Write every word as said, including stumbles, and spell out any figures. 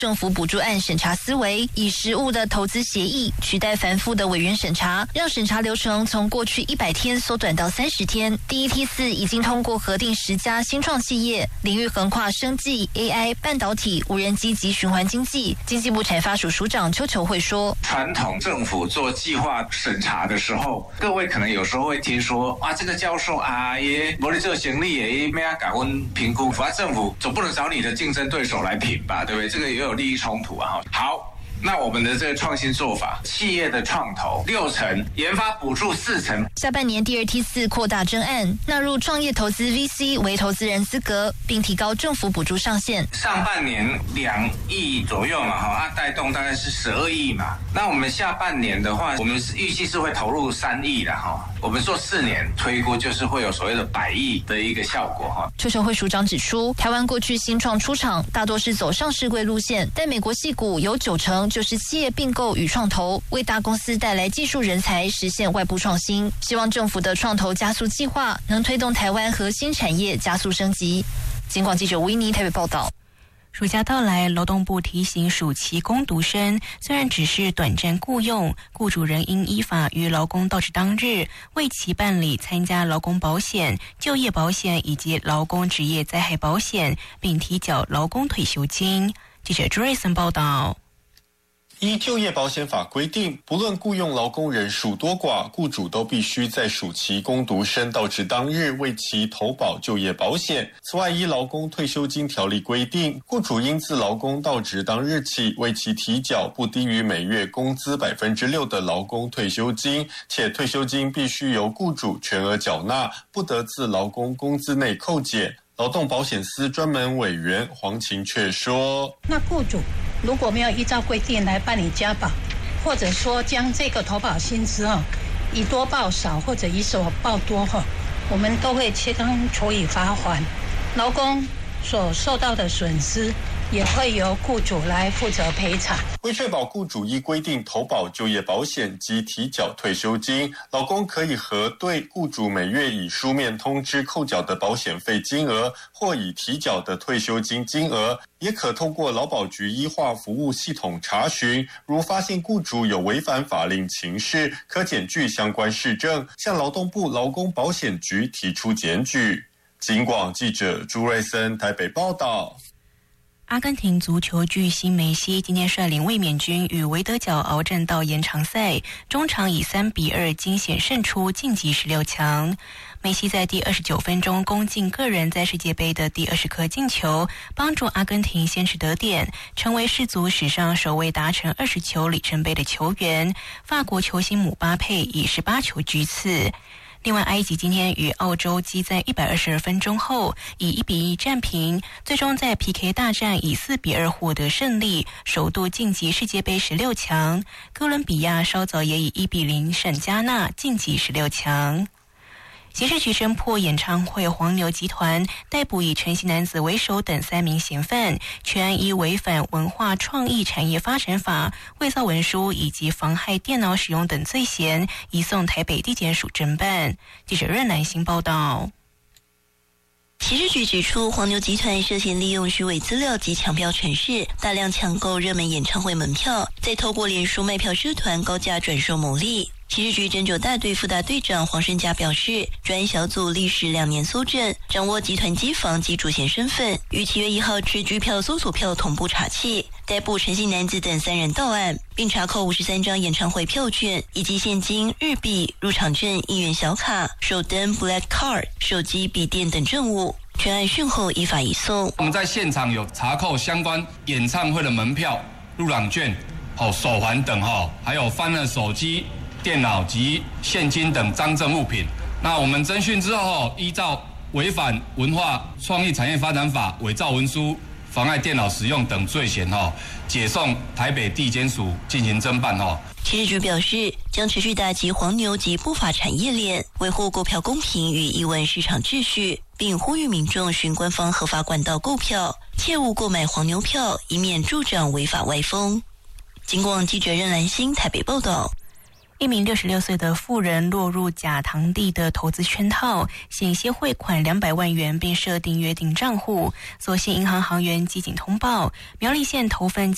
政府补助案审查思维，以实务的投资协议取代繁复的委员审查，让审查流程从过去一百天缩短到三十天。第一梯次已经通过核定十家新创企业，领域横跨生技、A I、半导体、无人机及循环经济。经济部产发署署长邱球慧说：“ 传统政府做计划审查的时候，各位可能有时候会听说啊，这个教授啊也没做行李也没要改温评估，反正政府总不能找你的竞争对手来评吧，对不对？这个也有利益冲突啊。好。”那我们的这个创新做法，企业的创投六成，研发补助四成。 下半年第二梯次扩大专案，纳入创业投资 V C 为投资人资格，并提高政府补助上限。 上半年两亿左右嘛，哈，啊，带动大概是十二亿嘛。那我们下半年的话，我们预计是会投入三亿的哈。我们做四年推估，就是会有所谓的百亿的一个效果哈。 邱球慧署长指出，台湾过去新创出场大多是走上市柜路线，但美国矽谷有九成就是企业并购与创投，为大公司带来技术人才，实现外部创新。希望政府的创投加速计划能推动台湾核心产业加速升级。警广记者吴依妮台北报道。 暑假到来，劳动部提醒暑期工读生，虽然只是短暂雇用，雇主仍应依法于劳工到职当日为其办理参加劳工保险、就业保险以及劳工职业灾害保险，并提缴劳工退休金。记者朱瑞森报道。 依就业保险法规定，不论雇用劳工人数多寡，雇主都必须在暑期工读生到职当日为其投保就业保险。此外，依劳工退休金条例规定，雇主应自劳工到职当日起为其提缴不低于每月工资百分之六的劳工退休金，且退休金必须由雇主全额缴纳，不得自劳工工资内扣减。劳动保险司专门委员黄晴却说：“ 那雇主如果没有依照规定来办理加保，或者说将这个投保薪资哦以多报少或者以少报多哈，我们都会切当处以罚锾，劳工所受到的损失也会由雇主来负责赔偿。 为确保雇主依规定投保就业保险及提缴退休金，劳工可以核对雇主每月以书面通知扣缴的保险费金额，或已提缴的退休金金额，也可透过劳保局医化服务系统查询。如发现雇主有违反法令情事，可检具相关事证，向劳动部劳工保险局提出检举。警广记者朱瑞森台北报道。 阿根廷足球巨星梅西今天率领卫冕军与维德角鏖战到延长赛，中场以三比二惊险胜出，晋级十六强。梅西在第二十九分钟攻进个人在世界杯的第二十颗进球，帮助阿根廷先取得点，成为世足史上首位达成二十球里程碑的球员。法国球星姆巴佩以十八球居次。另外，埃及今天与澳洲击在一百二十二分钟后，以一比一战平，最终在 P K 大战以四比二获得胜利，首度晋级世界杯十六强。哥伦比亚稍早也以一比零胜加纳，晋级十六强。刑事局侦破演唱会黄牛集团，逮捕以陈姓男子为首等三名嫌犯，全案依违反文化创意产业发展法、伪造文书以及妨害电脑使用等罪嫌，移送台北地检署侦办。记者任兰心报道。 刑事局指出，黄牛集团涉嫌利用虚伪资料及抢票程式，大量抢购热门演唱会门票，再透过脸书卖票社团高价转售牟利。刑事局侦九大队副大队长黄胜佳表示，专案小组历时两年搜证，掌握集团机房及主嫌身份，于七月一号持局票搜索票同步查缉，逮捕陈姓男子等三人到案，并查扣五十三张演唱会票券以及现金、日币、入场证、一元小卡、手灯 Black Card、手机、笔电等证物。全案讯后依法移送。 我们在现场有查扣相关演唱会的门票、入场券、哦手环等哈，还有翻了手机、电脑及现金等赃证物品。那我们侦讯之后，依照违反文化创意产业发展法、伪造文书、妨碍电脑使用等罪嫌哈，解送台北地检署进行侦办哈。 刑事局表示，将持续打击黄牛及不法产业链，维护购票公平与亿万市场秩序，并呼吁民众循官方合法管道购票，切勿购买黄牛票，以免助长违法歪风。警广记者任兰心台北报道。 一名六十六岁的妇人落入假堂弟的投资圈套，险些汇款两百万元，并设定约定账户。所幸银行行员机警通报，苗栗县头份